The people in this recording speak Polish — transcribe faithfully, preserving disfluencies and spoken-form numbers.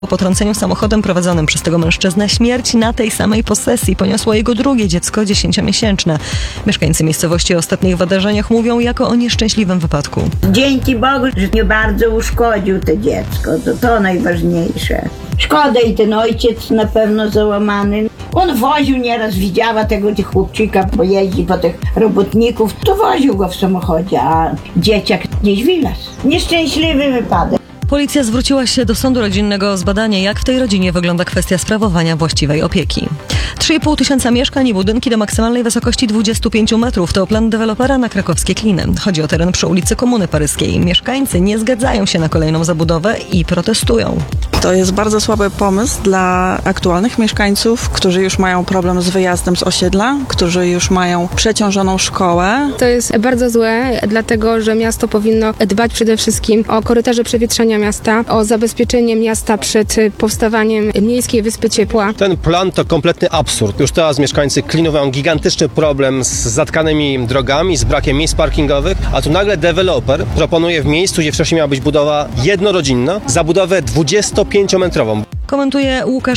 Po potrąceniu samochodem prowadzonym przez tego mężczyznę śmierć na tej samej posesji poniosło jego drugie dziecko, dziesięciomiesięczne. Mieszkańcy miejscowości o ostatnich wydarzeniach mówią jako o nieszczęśliwym wypadku. Dzięki Bogu, że nie bardzo uszkodził to dziecko, to to najważniejsze. Szkoda i ten ojciec na pewno załamany. On woził nieraz, widziała tego chłopczyka, bo jeździ po tych robotników, to woził go w samochodzie, a dzieciak gdzieś wylas. Nieszczęśliwy wypadek. Policja zwróciła się do sądu rodzinnego o zbadanie, jak w tej rodzinie wygląda kwestia sprawowania właściwej opieki. trzy i pół tysiąca mieszkań i budynki do maksymalnej wysokości dwudziestu pięciu metrów to plan dewelopera na krakowskie Kliny. Chodzi o teren przy ulicy Komuny Paryskiej. Mieszkańcy nie zgadzają się na kolejną zabudowę i protestują. To jest bardzo słaby pomysł dla aktualnych mieszkańców, którzy już mają problem z wyjazdem z osiedla, którzy już mają przeciążoną szkołę. To jest bardzo złe, dlatego że miasto powinno dbać przede wszystkim o korytarze przewietrzenia miasta, o zabezpieczenie miasta przed powstawaniem miejskiej wyspy ciepła. Ten plan to kompletny absurd. Już teraz mieszkańcy Klinów mają gigantyczny problem z zatkanymi drogami, z brakiem miejsc parkingowych, a tu nagle deweloper proponuje w miejscu, gdzie wcześniej miała być budowa jednorodzinna, zabudowę dwudziestopięciometrową. Komentuje Łukasz